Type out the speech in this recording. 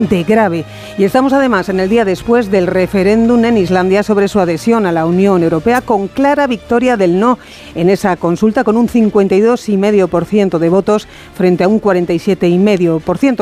de grave. Y estamos además en el día después del referéndum en Islandia sobre su adhesión a la Unión Europea, con clara victoria del no en esa consulta, con un 52,5% de votos frente a un 47,5%.